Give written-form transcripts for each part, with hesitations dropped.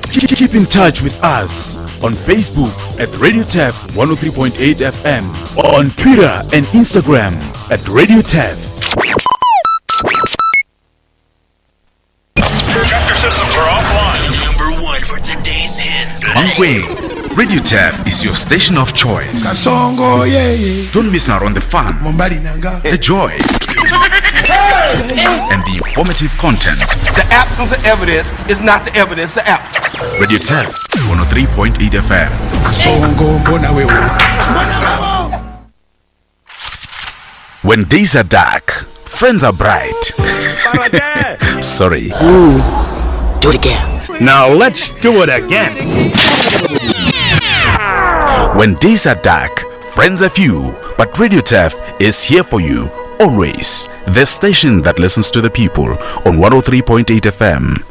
Keep in touch with us on Facebook at Radio Tef 103.8 FM, on Twitter and Instagram at Radio Tef. Tractor systems are offline. Number one for today's hits. Mangwe, Radio Tef is your station of choice. Kasongo, yeah. Don't miss out on the fun, the joy, and the informative content. The absence of evidence is not the evidence of absence. Radio Tef 103.8 FM. Kasongo, mbona wewe. When days are dark, friends are bright. Sorry. Do it again. Now let's do it again. When days are dark, friends are few, but Radio Tef is here for you, always. The station that listens to the people on 103.8 FM.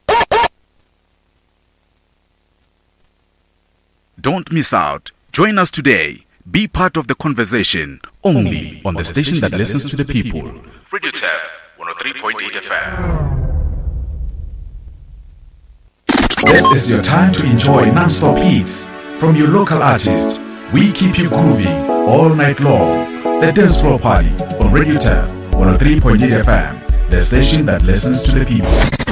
Don't miss out. Join us today. Be part of the conversation, only on the station that listens to the people. Radio Tef 103.8 FM. This is your time to enjoy non-stop hits from your local artist. We keep you grooving all night long. The Dance Floor Party on Radio Tef 103.8 FM, the station that listens to the people.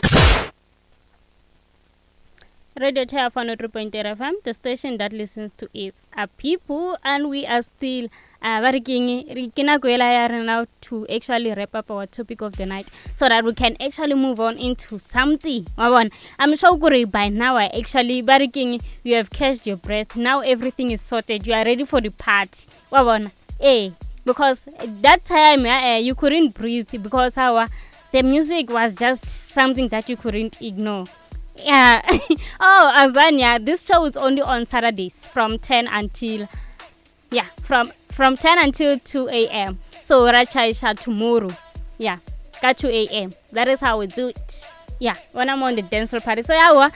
Radio Tef 103.8 FM, the station that listens to its people, and we are still working now to actually wrap up our topic of the night so that we can actually move on into something. I'm sure by now you have catched your breath. Now everything is sorted. You are ready for the party. Because that time you couldn't breathe because the music was just something that you couldn't ignore. Yeah. Oh, Azania, this show is only on Saturdays from 10 until 2 a.m. So Rachaisha tomorrow. Yeah. Got 2 a.m. That is how we do it. Yeah, when I'm on the dance floor party. So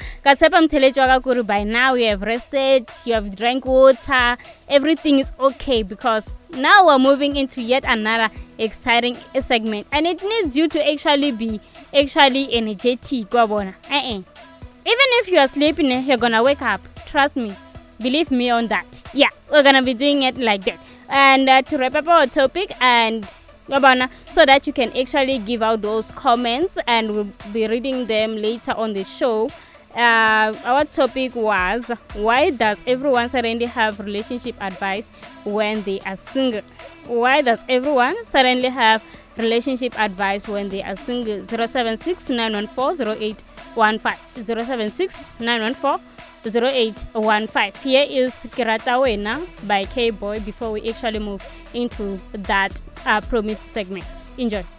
by now you have rested, you have drank water, everything is okay because now we're moving into yet another exciting segment, and it needs you to actually be energetic. Even if you are sleeping, you're gonna wake up. Trust me. Believe me on that. Yeah, we're gonna be doing it like that. And to wrap up our topic and so that you can actually give out those comments and we'll be reading them later on the show. Our topic was, why does everyone suddenly have relationship advice when they are single? Why does everyone suddenly have relationship advice when they are single? 076-914-0815. 076-914-0815. Here is Kirata Wena by K-Boy before we actually move into that promised segment. Enjoy.